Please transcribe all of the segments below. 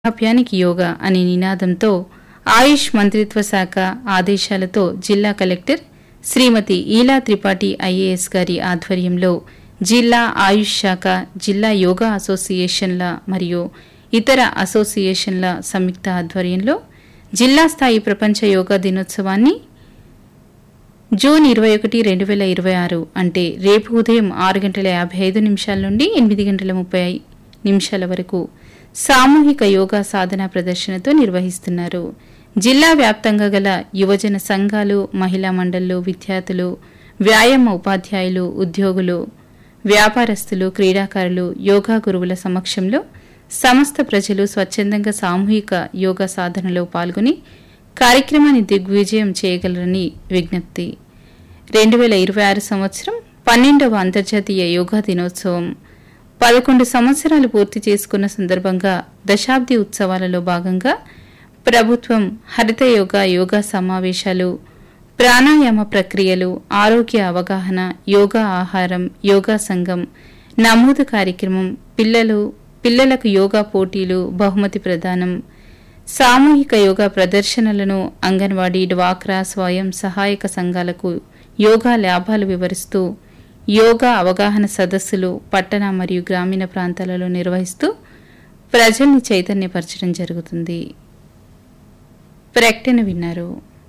వృద్ధాప్యానికి యోగా అనే నినాదంతో ఆయుష్ మంత్రిత్వ శాఖ ఆదేశాలతో జిల్లా కలెక్టర్ శ్రీమతి ఈలా త్రిపాఠి ఐఏఎస్ గారి ఆధ్వర్యంలో జిల్లా ఆయుష్ శాఖ, జిల్లా యోగా అసోసియేషన్ల మరియు ఇతర అసోసియేషన్ల సంయుక్త ఆధ్వర్యంలో జిల్లా స్థాయి ప్రపంచ యోగా దినోత్సవాన్ని జూన్ 21, 2026 అంటే రేపు ఉదయం 6:55 నుండి 8:30 వరకు సామూహిక యోగా సాధన ప్రదర్శనతో నిర్వహిస్తున్నారు. జిల్లా వ్యాప్తంగా గల యువజన సంఘాలు, మహిళా మండళ్లు, విద్యార్థులు, వ్యాయామ ఉపాధ్యాయులు, ఉద్యోగులు, వ్యాపారస్తులు, క్రీడాకారులు, యోగా గురువుల సమక్షంలో సమస్త ప్రజలు స్వచ్ఛందంగా సామూహిక యోగా సాధనలో పాల్గొని కార్యక్రమాన్ని దిగ్విజయం చేయగలరని విజ్ఞప్తి. 2026 సంవత్సరం 12వ అంతర్జాతీయ యోగా దినోత్సవం 11 సంవత్సరాలు పూర్తి చేసుకున్న సందర్భంగా దశాబ్ది ఉత్సవాలలో భాగంగా ప్రభుత్వం హరిత యోగా సమావేశాలు, ప్రాణాయామ ప్రక్రియలు, ఆరోగ్య అవగాహన, యోగా ఆహారం, యోగా సంఘం, నమోదు కార్యక్రమం, పిల్లలకు యోగా పోటీలు, బహుమతి ప్రదానం, సామూహిక యోగా ప్రదర్శనలను అంగన్వాడీ, డ్వాక్రా, స్వయం సహాయక సంఘాలకు యోగా లాభాలు వివరిస్తూ యోగా అవగాహన సదస్సులు పట్టణ మరియు గ్రామీణ ప్రాంతాలలో నిర్వహిస్తూ ప్రజల్ని చైతన్యపరచడం జరుగుతుంది. ప్రకటన విన్నారు.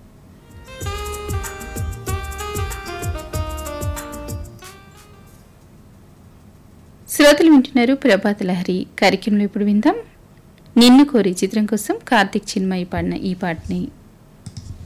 శ్రోతలు వింటున్నారు ప్రభాత లహరి కార్యక్రమంలో. ఇప్పుడు విందాం నిన్ను కోరి చిత్రం కోసం కార్తీక్ చిన్మయి పాడిన ఈ పాటని.